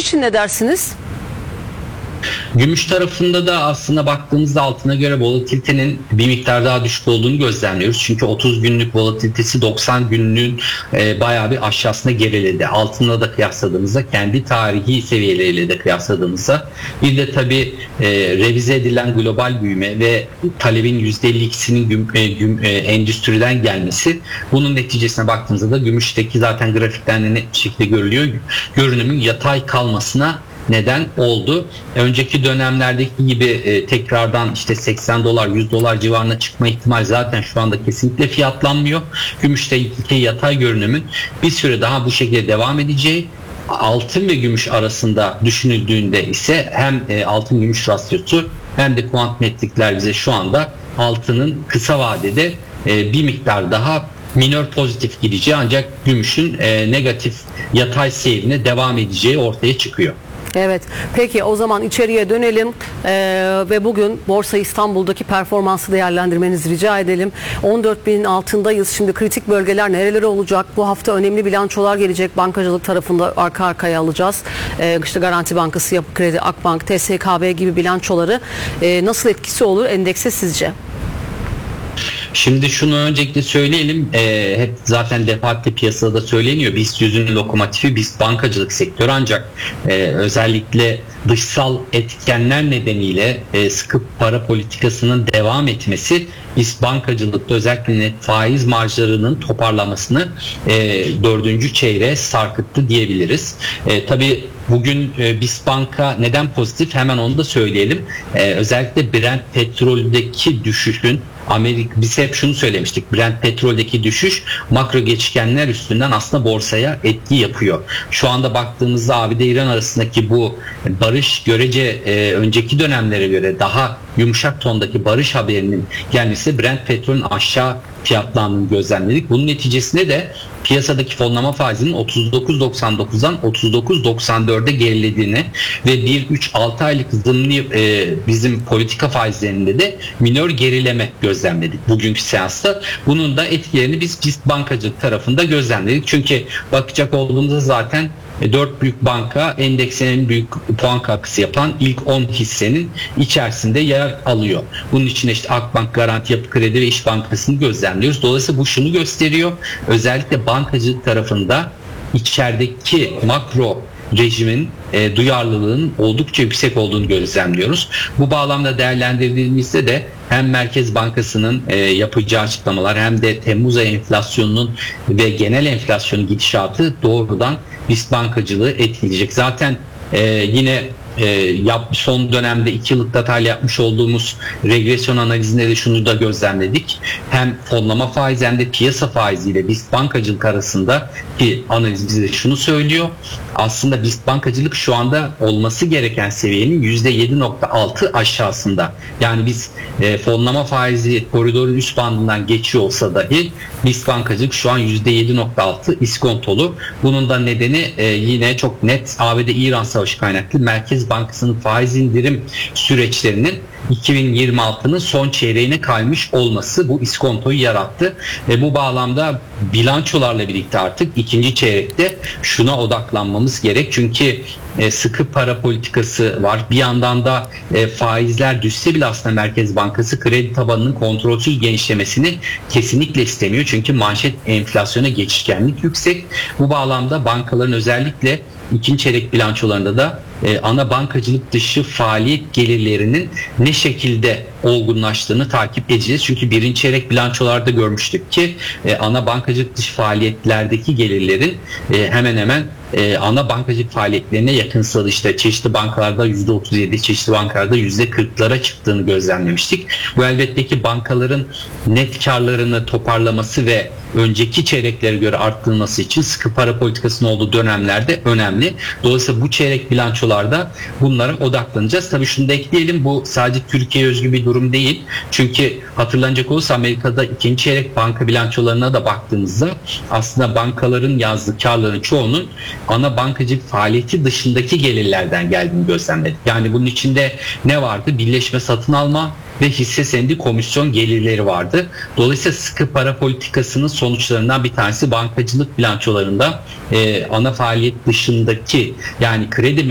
için ne dersiniz? Gümüş tarafında da aslında baktığımızda altına göre volatilitenin bir miktar daha düşük olduğunu gözlemliyoruz. Çünkü 30 günlük volatilitesi 90 günlüğün bayağı bir aşağısına geriledi. Altına da kıyasladığımızda, kendi tarihi seviyeleriyle de kıyasladığımızda, bir de tabii revize edilen global büyüme ve talebin %52'sinin endüstriden gelmesi, bunun neticesine baktığımızda da gümüşteki zaten grafikten de net bir şekilde görülüyor, görünümün yatay kalmasına neden oldu. Önceki dönemlerdeki gibi tekrardan işte 80 dolar 100 dolar civarına çıkma ihtimali zaten şu anda kesinlikle fiyatlanmıyor. Gümüşteki yatay görünümün bir süre daha bu şekilde devam edeceği, altın ve gümüş arasında düşünüldüğünde ise hem altın gümüş rasyosu hem de kuant metrikler bize şu anda altının kısa vadede bir miktar daha minör pozitif gideceği, ancak gümüşün negatif yatay seyrine devam edeceği ortaya çıkıyor. Evet. Peki o zaman içeriye dönelim ve bugün Borsa İstanbul'daki performansı değerlendirmenizi rica edelim. 14.000'in altındayız. Şimdi kritik bölgeler nereleri olacak? Bu hafta önemli bilançolar gelecek. Bankacılık tarafında arka arkaya alacağız. İşte Garanti Bankası, Yapı Kredi, Akbank, TSKB gibi bilançoları nasıl etkisi olur endekse sizce? Şimdi şunu öncelikle söyleyelim, hep zaten defaatle piyasada söyleniyor, BIST 100'ün lokomotifi BIST bankacılık sektörü, ancak özellikle dışsal etkenler nedeniyle sıkı para politikasının devam etmesi BIST bankacılıkta özellikle net faiz marjlarının toparlamasını 4. çeyreğe sarkıttı diyebiliriz. Tabii bugün BIST Banka neden pozitif, hemen onu da söyleyelim. Özellikle Brent petroldeki düşüşün, biz hep şunu söylemiştik, Brent petroldeki düşüş makro geçişkenler üstünden aslında borsaya etki yapıyor. Şu anda baktığımızda ABD İran arasındaki bu barış görece önceki dönemlere göre daha yumuşak tondaki barış haberinin gelmesi Brent petrolün aşağı fiyatlandığını gözlemledik. Bunun neticesinde de piyasadaki fonlama faizinin 39.99'dan 39.94'e gerilediğini ve 1-3-6 aylık zımni bizim politika faizlerinde de minör gerileme gözlemledik bugünkü seansta. Bunun da etkilerini biz BIST bankacılık tarafında gözlemledik. Çünkü bakacak olduğumuzda zaten 4 büyük banka endeksin en büyük puan katkısı yapan ilk 10 hissenin içerisinde yer alıyor. Bunun için işte Akbank, Garanti, Yapı Kredi ve İş Bankası'nı gözlemliyoruz. Dolayısıyla bu şunu gösteriyor. Özellikle bankacılık tarafında içerideki makro rejimin duyarlılığının oldukça yüksek olduğunu gözlemliyoruz. Bu bağlamda değerlendirdiğimizde de hem Merkez Bankası'nın yapacağı açıklamalar hem de Temmuz ayı enflasyonunun ve genel enflasyonun gidişatı doğrudan BIST bankacılığı etkileyecek. Zaten yine son dönemde 2 yıllık datayla yapmış olduğumuz regresyon analizinde de şunu da gözlemledik. Hem fonlama faizi hem de piyasa faiziyle BIST bankacılık arasındaki analiz bize şunu söylüyor. Aslında BIST bankacılık şu anda olması gereken seviyenin %7.6 aşağısında. Yani biz fonlama faizi koridorun üst bandından geçiyor olsa dahi BIST bankacılık şu an %7.6 iskontolu. Bunun da nedeni yine çok net ABD-İran savaşı kaynaklı Merkez Bankası'nın faiz indirim süreçlerinin 2026'nın son çeyreğine kaymış olması bu iskontoyu yarattı. Ve bu bağlamda bilançolarla birlikte artık ikinci çeyrekte şuna odaklanmamız gerek. Çünkü sıkı para politikası var. Bir yandan da faizler düşse bile aslında Merkez Bankası kredi tabanının kontrolsüz genişlemesini kesinlikle istemiyor. Çünkü manşet enflasyona geçişkenlik yüksek. Bu bağlamda bankaların özellikle ikinci çeyrek bilançolarında da ana bankacılık dışı faaliyet gelirlerinin ne şekilde olgunlaştığını takip edeceğiz. Çünkü birinci çeyrek bilançolarda görmüştük ki ana bankacılık dışı faaliyetlerdeki gelirlerin hemen hemen ana bankacılık faaliyetlerine yakınsalı, işte çeşitli bankalarda %37, çeşitli bankalarda %40'lara çıktığını gözlemlemiştik. Bu elbette ki bankaların net karlarını toparlaması ve önceki çeyreklere göre arttırılması için sıkı para politikasının olduğu dönemlerde önemli. Dolayısıyla bu çeyrek bilançolarda bunlara odaklanacağız. Tabii şunu da ekleyelim, bu sadece Türkiye özgü bir durum değil. Çünkü hatırlanacak olursa Amerika'da ikinci çeyrek banka bilançolarına da baktığımızda aslında bankaların yazdığı karların çoğunun ana bankacılık faaliyeti dışındaki gelirlerden geldiğini gözlemledik. Yani bunun içinde ne vardı? Birleşme satın alma ve hisse senedi komisyon gelirleri vardı. Dolayısıyla sıkı para politikasının sonuçlarından bir tanesi bankacılık bilançolarında ana faaliyet dışındaki, yani kredi